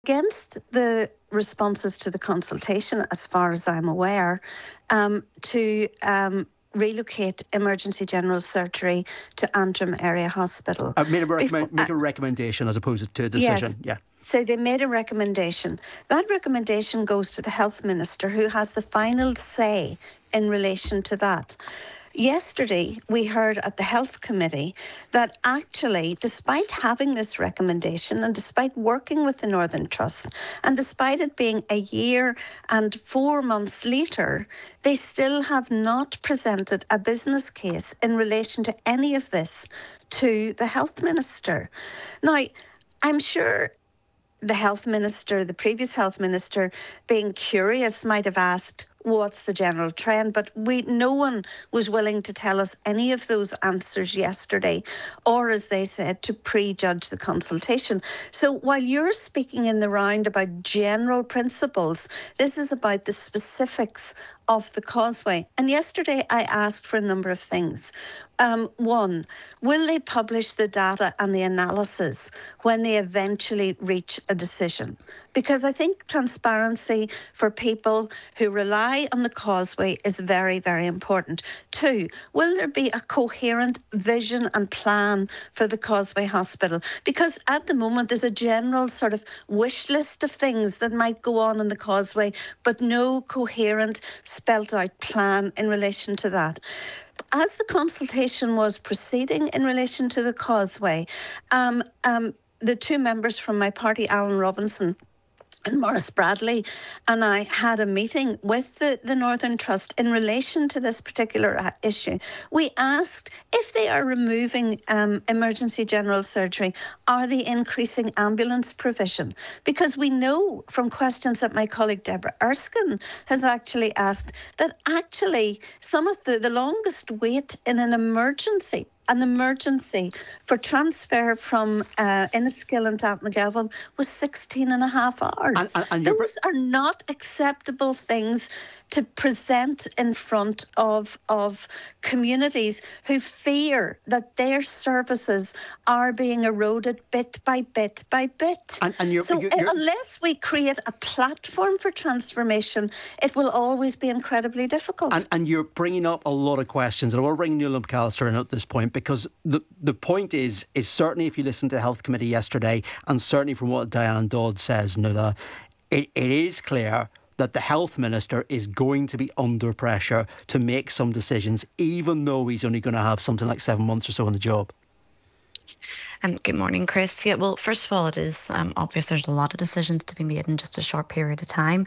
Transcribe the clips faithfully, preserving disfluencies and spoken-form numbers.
against the responses to the consultation, as far as I'm aware, um, to um, relocate emergency general surgery to Antrim Area Hospital. Uh, made a recommend, Before, make a recommendation as opposed to a decision. Yes. Yeah. So they made a recommendation. That recommendation goes to the Health Minister, who has the final say in relation to that. Yesterday, we heard at the Health Committee that actually, despite having this recommendation and despite working with the Northern Trust and despite it being a year and four months later, they still have not presented a business case in relation to any of this to the Health Minister. Now, I'm sure the Health Minister, the previous Health Minister, being curious, might have asked, what's the general trend? But we, no one was willing to tell us any of those answers yesterday, or, as they said, to prejudge the consultation. So while you're speaking in the round about general principles, this is about the specifics of the Causeway. And yesterday I asked for a number of things. Um, one, will they publish the data and the analysis when they eventually reach a decision? Because I think transparency for people who rely on the Causeway is very, very important. Two, will there be a coherent vision and plan for the Causeway Hospital? Because at the moment there's a general sort of wish list of things that might go on in the Causeway, but no coherent, spelt out plan in relation to that. As the consultation was proceeding in relation to the Causeway, um, um, the two members from my party, Alan Robinson and Maurice Bradley, and I had a meeting with the, the Northern Trust in relation to this particular uh, issue. We asked if they are removing um, emergency general surgery, are they increasing ambulance provision? Because we know from questions that my colleague Deborah Erskine has actually asked that actually some of the, the longest wait in an emergency An emergency for transfer from uh, Enniskillen and Mountmckelvin was sixteen and a half hours. And, and, and Those are not acceptable things to present in front of of communities who fear that their services are being eroded bit by bit by bit. And, and you're, so you're, you're, unless we create a platform for transformation, it will always be incredibly difficult. And, and you're bringing up a lot of questions, and I want to bring Nuala McAllister in at this point, because the the point is, is certainly if you listen to the Health Committee yesterday, and certainly from what Diane Dodd says, Nuala, it, it is clear that the Health Minister is going to be under pressure to make some decisions, even though he's only going to have something like seven months or so on the job. Um, good morning, Chris. Yeah, well, first of all, it is um, obvious there's a lot of decisions to be made in just a short period of time.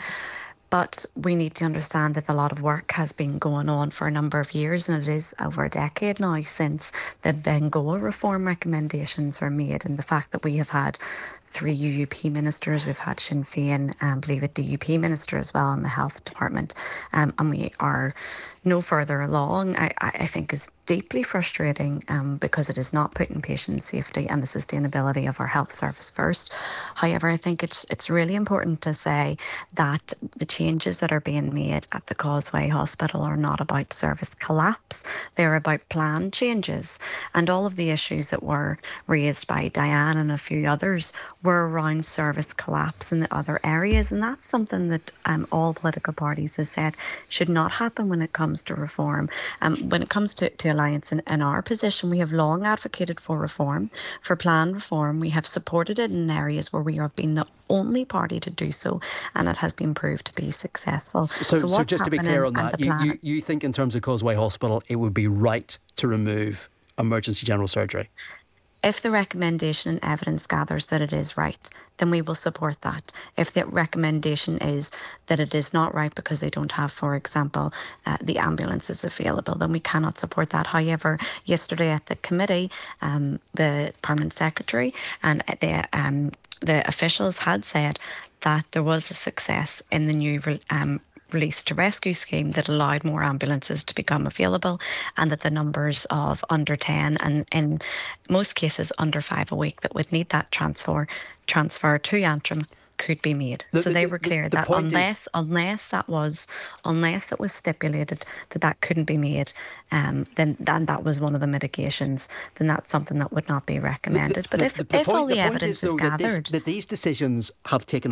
But we need to understand that a lot of work has been going on for a number of years, and it is over a decade now since the Bengoa reform recommendations were made, and the fact that we have had three U U P ministers, we've had Sinn Féin, and um, believe it, D U P minister as well in the health department, um, and we are no further along, I, I think is deeply frustrating um, because it is not putting patient safety and the sustainability of our health service first. However, I think it's it's really important to say that the changes that are being made at the Causeway Hospital are not about service collapse, they're about plan changes. And all of the issues that were raised by Diane and a few others were around service collapse in the other areas, and that's something that um, all political parties have said should not happen when it comes to reform. Um, when it comes to, to Alliance, in, in our position, we have long advocated for reform, for plan reform. We have supported it in areas where we have been the only party to do so, and it has been proved to be successful. So, so, so just to be clear on that, you, you, you think in terms of Causeway Hospital, it would be right to remove emergency general surgery? If the recommendation and evidence gathers that it is right, then we will support that. If the recommendation is that it is not right because they don't have, for example, uh, the ambulances available, then we cannot support that. However, yesterday at the committee, um, the Permanent Secretary and the, um, the officials had said that there was a success in the new um, Release to Rescue scheme that allowed more ambulances to become available, and that the numbers of under ten and in most cases under five a week that would need that transfer transfer to Antrim could be made. The, so the, they were the, clear the that unless is, unless that was unless it was stipulated that that couldn't be made, um, then, then that was one of the mitigations. Then that's something that would not be recommended. The, but the, if the, the if point, all the, the evidence is, though, is gathered, that, this, that these decisions have taken